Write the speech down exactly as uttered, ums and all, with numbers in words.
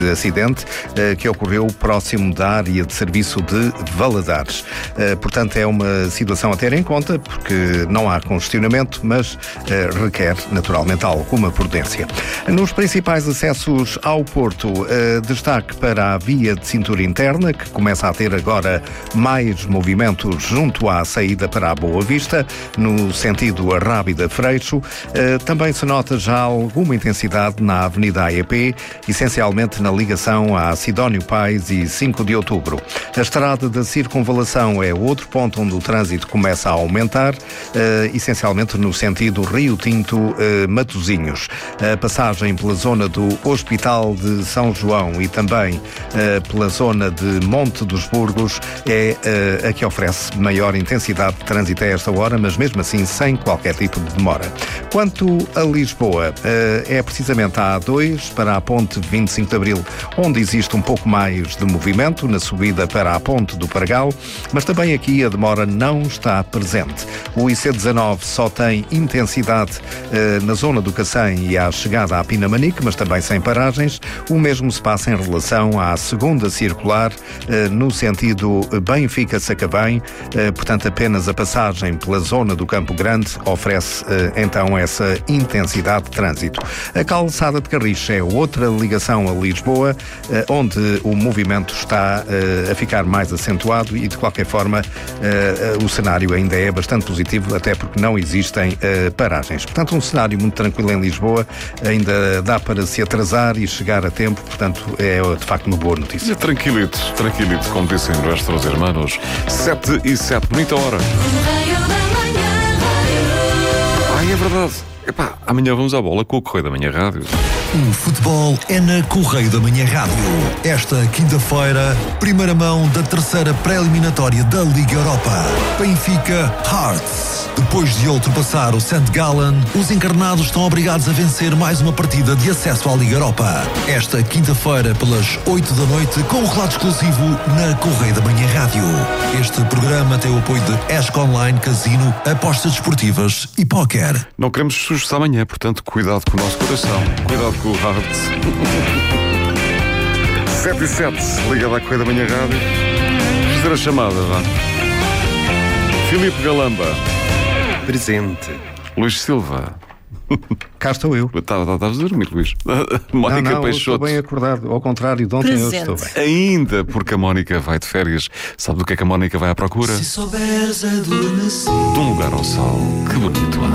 acidente eh, que ocorreu próximo da área de serviço de Valadares. Eh, portanto, é uma situação a ter em conta, porque não há congestionamento, mas eh, requer, naturalmente, alguma prudência. Nos principais acessos ao Porto, eh, destaque para a via de cintura interna, que começa a ter agora mais movimentos junto à saída para a Boa Vista, no sentido Arrábida-Freixo. Eh, também se nota já alguma intensidade na Avenida A E P, essencialmente na ligação a Sidónio Pais e cinco de outubro. A estrada da Circunvalação é outro ponto onde o trânsito começa a aumentar, eh, essencialmente no sentido Rio Tinto eh, Matosinhos. A passagem pela zona do Hospital de São João e também eh, pela zona de Monte dos Burgos é eh, a que oferece maior intensidade de trânsito a esta hora, mas mesmo assim sem qualquer tipo de demora. Quanto a Lisboa, eh, é precisamente a A dois para a ponte vinte e cinco de Abril, onde existe um pouco mais de movimento na subida para a ponte do Pargal, mas também aqui a demora não está presente. O I C dezanove só tem intensidade eh, na zona do Cacém e à chegada à Pinamanique, mas também sem paragens. O mesmo se passa em relação à segunda circular, eh, no sentido Benfica-Sacavém, eh, portanto apenas a passagem pela zona do Campo Grande oferece eh, então essa intensidade de trânsito. A calçada de Carris é outra ligação a Lisboa, onde o movimento está a ficar mais acentuado e, de qualquer forma, o cenário ainda é bastante positivo, até porque não existem paragens. Portanto, um cenário muito tranquilo em Lisboa, ainda dá para se atrasar e chegar a tempo, portanto, é de facto uma boa notícia. Tranquilito, tranquilito, como dizem nuestros hermanos. sete e sete, bonita hora. Ai, é verdade. Epá, amanhã vamos à bola com o Correio da Manhã Rádio. O futebol é na Correio da Manhã Rádio. Esta quinta-feira, primeira mão da terceira pré-eliminatória da Liga Europa. Benfica Hearts. Depois de ultrapassar o Saint Gallen, os encarnados estão obrigados a vencer mais uma partida de acesso à Liga Europa. Esta quinta-feira, pelas oito da noite, com um relato exclusivo na Correio da Manhã Rádio. Este programa tem o apoio de Esco Online, Casino, apostas desportivas e póquer. Não queremos sujos amanhã, portanto, cuidado com o nosso coração. Cuidado com o Hearts. sete e sete, ligado à Correio da Manhã Rádio. Fazer a chamada, vá. Filipe Galamba. Presente. Luís Silva. Cá estou eu. Estavas a dormir, Luís. Mónica não, não, Peixoto. Estou bem acordado. Ao contrário de ontem, Presente. eu estou bem. Ainda porque a Mónica vai de férias. Sabe do que é que a Mónica vai à procura? Se souberes adormecer. De um lugar ao sol. Que bonito.